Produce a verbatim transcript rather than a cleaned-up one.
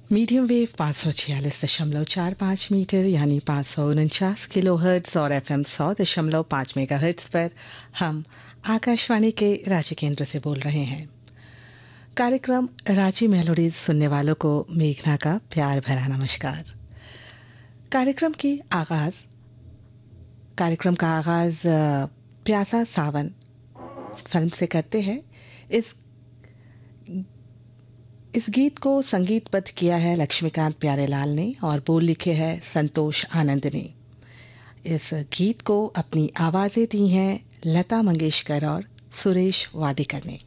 Medium wave पाँच सौ छियालीस दशमलव चार पाँच मीटर यानी पाँच सौ उनचास किलो हर्ट्ज़ और एफ एम सौ दशमलव पाँच मेगा हर्ट्ज़ पर हम आकाशवाणी के रांची केंद्र से बोल रहे हैं। कार्यक्रम रांची मेलोडीज सुनने वालों को मेघना का प्यार भरा नमस्कार। कार्यक्रम की आगाज कार्यक्रम का आगाज प्यासा सावन फिल्म से करते हैं। इस इस गीत को संगीतबद्ध किया है लक्ष्मीकांत प्यारेलाल ने और बोल लिखे हैं संतोष आनंद ने। इस गीत को अपनी आवाज़ें दी हैं लता मंगेशकर और सुरेश वाडेकर ने।